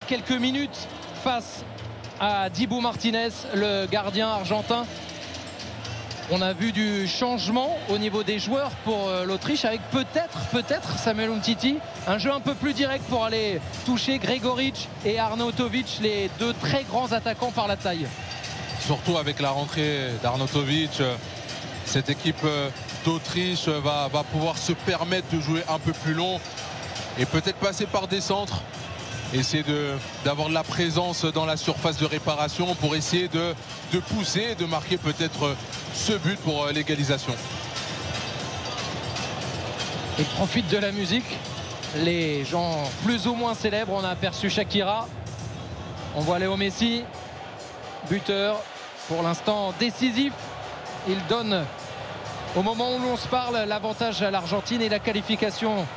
quelques minutes face à Dibu Martinez, le gardien argentin. On a vu du changement au niveau des joueurs pour l'Autriche, avec peut-être Samuel Umtiti, un jeu un peu plus direct pour aller toucher Gregoric et Arnautovic, les deux très grands attaquants par la taille. Surtout avec la rentrée d'Arnautovic, cette équipe d'Autriche va pouvoir se permettre de jouer un peu plus long et peut-être passer par des centres, essayer d'avoir de la présence dans la surface de réparation pour essayer de pousser, de marquer peut-être ce but pour l'égalisation. Il profite de la musique. Les gens plus ou moins célèbres, on a aperçu Shakira, on voit Léo Messi, buteur pour l'instant décisif. Il donne au moment où l'on se parle l'avantage à l'Argentine et la qualification